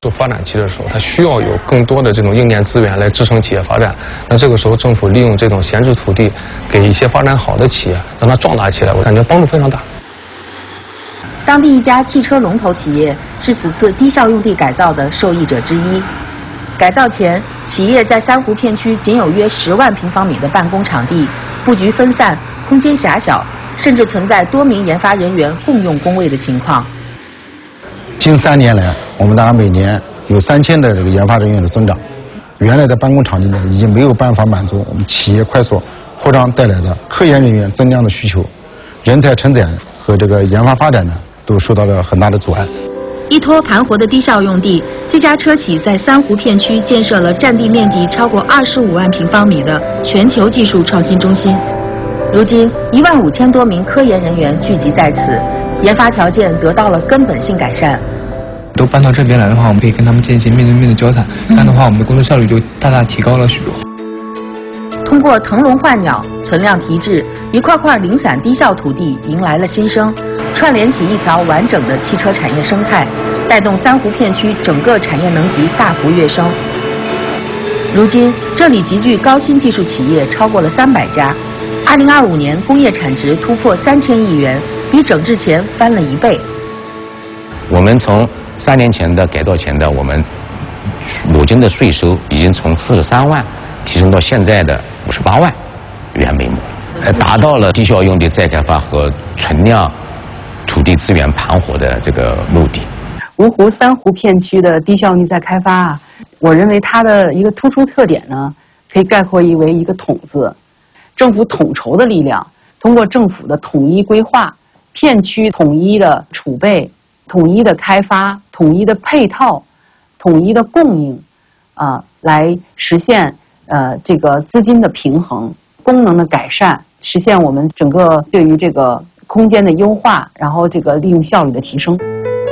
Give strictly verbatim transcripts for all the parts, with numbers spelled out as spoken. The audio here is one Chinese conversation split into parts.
术发展期的时候，它需要有更多的这种硬件资源来支撑企业发展。那这个时候，政府利用这种闲置土地，给一些发展好的企业，让它壮大起来，我感觉帮助非常大。 当地一家汽车龙头企业是此次低效用地改造的受益者之一。改造前，企业在三湖片区仅有约十万平方米的办公场地，布局分散，空间狭小，甚至存在多名研发人员共用工位的情况。 近三年来，我们大概每年有三千的这个研发人员的增长。原来的办公场地呢，已经没有办法满足我们企业快速扩张带来的科研人员增量的需求，人才成长和这个研发发展呢，都受到了很大的阻碍。 依托盘活的低效用地，这家车企在三湖片区建设了占地面积超过二十五万平方米的全球技术创新中心。如今，一万五千多名科研人员聚集在此，研发条件得到了根本性改善。 都搬到这边来的话，我们可以跟他们进行面对面的交谈，这样的话，我们的工作效率就大大提高了许多。 通过腾笼换鸟、存量提质，一块块零散低效土地迎来了新生，串联起一条完整的汽车产业生态，带动三湖片区整个产业能级大幅跃升。如今，这里集聚高新技术企业超过了三百家。二零二五年工业产值突破三千亿元，比整治前翻了一倍。 我们从三年前的改造前的我们母金的税收已经从四十三万提升到现在的五十八万元每亩，呃，达到了低效用地再开发和存量土地资源盘活的这个目的。 芜湖三湖片区的低效用地再开发啊，我认为它的一个突出特点呢，可以概括为一个统字。政府统筹的力量，通过政府的统一规划、片区统一的储备、统一的开发、统一的配套、统一的供应，啊、呃，来实现呃这个资金的平衡、功能的改善，实现我们整个对于这个空间的优化，然后这个利用效率的提升。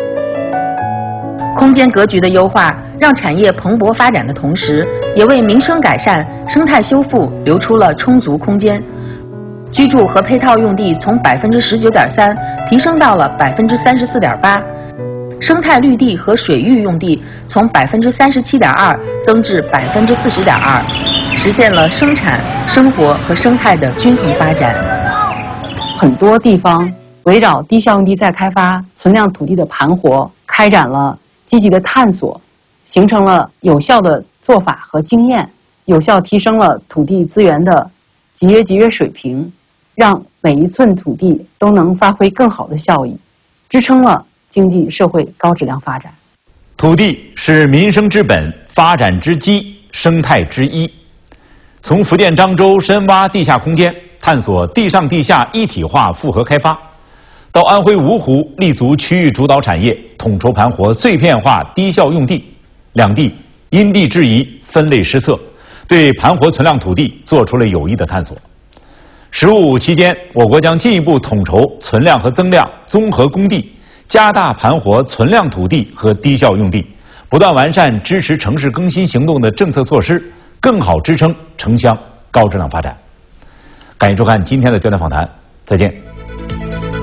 空间格局的优化，让产业蓬勃发展的同时，也为民生改善、生态修复留出了充足空间。居住和配套用地从百分之十九点三提升到了百分之三十四点八，生态绿地和水域用地从百分之三十七点二增至百分之四十点二，实现了生产、生活和生态的均衡发展。 很多地方围绕低效用地再开发、存量土地的盘活，开展了积极的探索，形成了有效的做法和经验，有效提升了土地资源的节约节约水平，让每一寸土地都能发挥更好的效益，支撑了经济社会高质量发展。 土地是民生之本、发展之基、生态之一。从福建漳州深挖地下空间，探索地上地下一体化复合开发，到安徽芜湖立足区域主导产业，统筹盘活碎片化低效用地，两地因地制宜、分类施策，对盘活存量土地做出了有益的探索。“十五五”期间，我国将进一步统筹存量和增量综合供地，加大盘活存量土地和低效用地，不断完善支持城市更新行动的政策措施，更好支撑城乡高质量发展。感谢收看今天的焦点访谈，再见。